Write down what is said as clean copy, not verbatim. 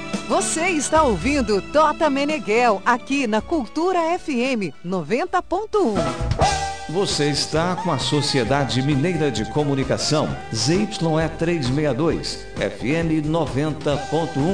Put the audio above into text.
Você está ouvindo Tota Meneghel, aqui na Cultura FM 90.1. Você está com a Sociedade Mineira de Comunicação, ZYE 362, FM 90.1.